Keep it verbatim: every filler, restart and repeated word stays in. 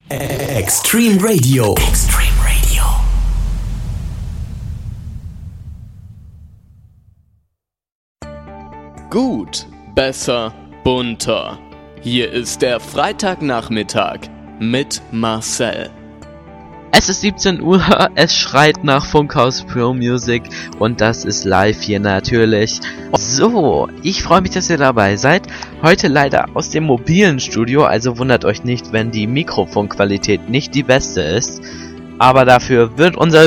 Extreme Radio. Extreme Radio. Gut, besser, bunter. Hier ist der Freitagnachmittag mit Marcel. Es ist siebzehn Uhr, es schreit nach Funkhaus Pro Music und das ist live hier natürlich. So, ich freue mich, dass ihr dabei seid. Heute leider aus dem mobilen Studio, also wundert euch nicht, wenn die Mikrofonqualität nicht die beste ist. Aber dafür wird unser